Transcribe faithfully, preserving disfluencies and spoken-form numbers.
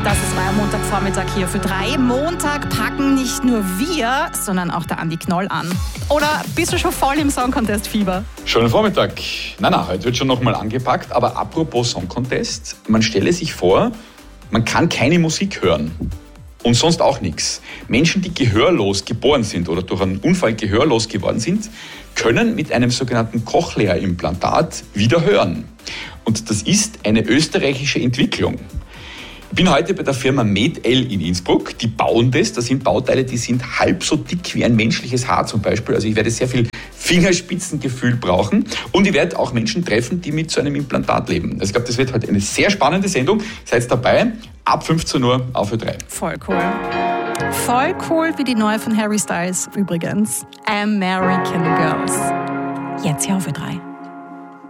Das ist euer Montagvormittag hier für drei. Montag packen nicht nur wir, sondern auch der Andi Knoll an. Oder bist du schon voll im Song Contest Fieber? Schönen Vormittag. Nein, nein, heute wird schon nochmal angepackt. Aber apropos Song Contest, man stelle sich vor, man kann keine Musik hören. Und sonst auch nichts. Menschen, die gehörlos geboren sind oder durch einen Unfall gehörlos geworden sind, können mit einem sogenannten Cochlea-Implantat wieder hören. Und das ist eine österreichische Entwicklung. Ich bin heute bei der Firma MedL in Innsbruck. Die bauen das. Das sind Bauteile, die sind halb so dick wie ein menschliches Haar zum Beispiel. Also ich werde sehr viel Fingerspitzengefühl brauchen. Und ich werde auch Menschen treffen, die mit so einem Implantat leben. Also ich glaube, das wird heute eine sehr spannende Sendung. Seid dabei. Ab fünfzehn Uhr auf Ö drei. Voll cool. Voll cool wie die neue von Harry Styles übrigens. American Girls. Jetzt hier auf Ö drei.